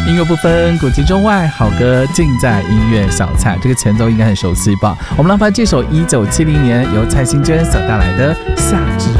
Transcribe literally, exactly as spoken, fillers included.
音乐不分古今中外，好歌尽在音乐小菜。这个前奏应该很熟悉吧？我们来把这首一九七零年由蔡幸娟所带来的《夏之